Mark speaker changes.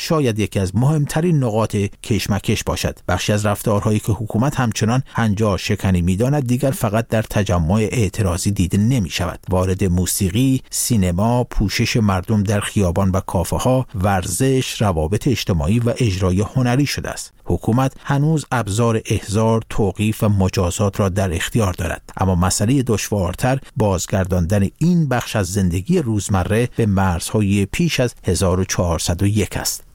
Speaker 1: شاید یکی از مهمترین نقاط کشمکش باشد. بخشی از رفتارهایی که حکومت همچنان هنجار شکنی می‌داند دیگر فقط در تجمع اعتراضی دیده نمی‌شود. وارد موسیقی، سینما، پوشش مردم در خیابان و کافه‌ها، ورزش، روابط اجتماعی و اجرای هنری شده است. حکومت هنوز ابزار احضار، توقیف و مجازات را در اختیار دارد، اما مسئله دشوارتر بازگرداندن این بخش از زندگی روزمره به مرزهای پیش از 1401 است.